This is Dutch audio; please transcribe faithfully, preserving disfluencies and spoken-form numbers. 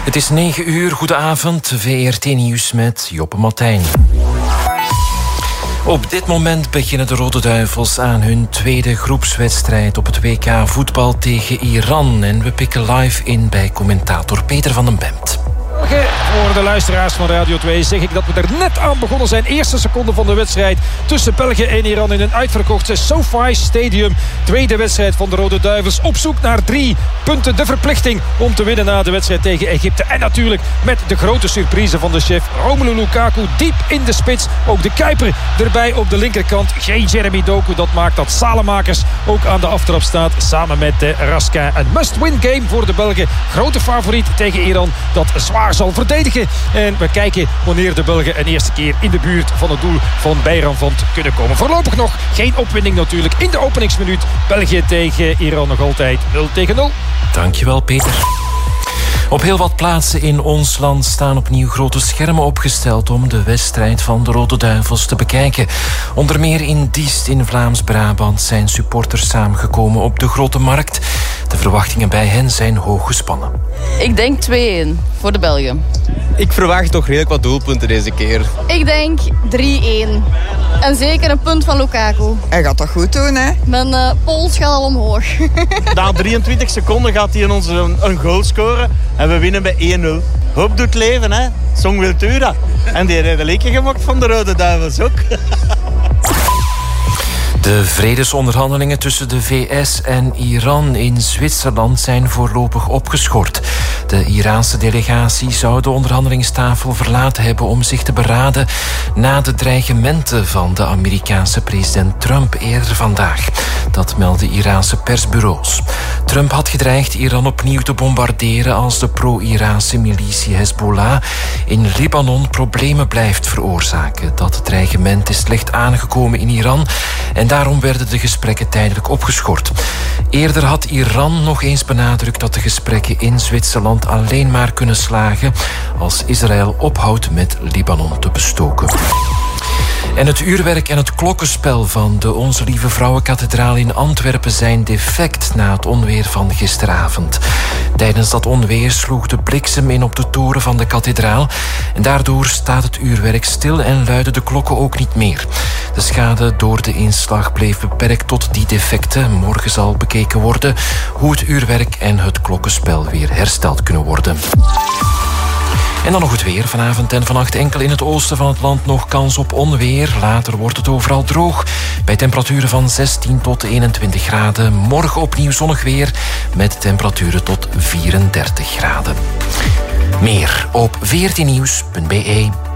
Het is negen uur, goedenavond, V R T Nieuws met Joppe Martijn. Op dit moment beginnen de Rode Duivels aan hun tweede groepswedstrijd op het W K voetbal tegen Iran. En we pikken live in bij commentator Peter van den Bemt. Voor de luisteraars van Radio twee zeg ik dat we er net aan begonnen zijn. Eerste seconde van de wedstrijd tussen België en Iran in een uitverkochte SoFi Stadium. Tweede wedstrijd van de Rode Duivels. Op zoek naar drie punten. De verplichting om te winnen na de wedstrijd tegen Egypte. En natuurlijk met de grote surprise van de chef Romelu Lukaku diep in de spits. Ook de Kuiper erbij op de linkerkant. Geen Jeremy Doku. Dat maakt dat Salemakers ook aan de aftrap staat. Samen met de Raskin. Een must-win game voor de Belgen. Grote favoriet tegen Iran. Dat zwaar zal verdedigen. En we kijken wanneer de Belgen een eerste keer in de buurt van het doel van Beiranvand kunnen komen. Voorlopig nog geen opwinding natuurlijk in de openingsminuut. België tegen Iran nog altijd nul tegen nul. Dankjewel Peter. Op heel wat plaatsen in ons land staan opnieuw grote schermen opgesteld om de wedstrijd van de Rode Duivels te bekijken. Onder meer in Diest in Vlaams-Brabant zijn supporters samengekomen op de Grote Markt. De verwachtingen bij hen zijn hoog gespannen. Ik denk twee-een voor de Belgen. Ik verwacht toch redelijk wat doelpunten deze keer. Ik denk drie-een. En zeker een punt van Lukaku. Hij gaat dat goed doen, hè? Mijn uh, pols gaat al omhoog. Na drieëntwintig seconden gaat hij in ons een, een goal scoren. En we winnen bij één nul. Hoop doet leven, hè? Song Wiltura. En die heeft een lekker gemaakt van de Rode Duivels ook. De vredesonderhandelingen tussen de V S en Iran in Zwitserland zijn voorlopig opgeschort. De Iraanse delegatie zou de onderhandelingstafel verlaten hebben om zich te beraden na de dreigementen van de Amerikaanse president Trump eerder vandaag. Dat melden Iraanse persbureaus. Trump had gedreigd Iran opnieuw te bombarderen als de pro-Iraanse militie Hezbollah in Libanon problemen blijft veroorzaken. Dat dreigement is slecht aangekomen in Iran en daarom werden de gesprekken tijdelijk opgeschort. Eerder had Iran nog eens benadrukt dat de gesprekken in Zwitserland alleen maar kunnen slagen als Israël ophoudt met Libanon te bestoken. En het uurwerk en het klokkenspel van de Onze Lieve Vrouwenkathedraal in Antwerpen zijn defect na het onweer van gisteravond. Tijdens dat onweer sloeg de bliksem in op de toren van de kathedraal en daardoor staat het uurwerk stil en luiden de klokken ook niet meer. De schade door de inslag bleef beperkt tot die defecten. Morgen zal bekeken worden hoe het uurwerk en het klokkenspel weer hersteld kunnen worden. En dan nog het weer. Vanavond en vannacht enkel in het oosten van het land nog kans op onweer. Later wordt het overal droog. Bij temperaturen van zestien tot eenentwintig graden. Morgen opnieuw zonnig weer met temperaturen tot vierendertig graden. Meer op v r t nieuws punt b e.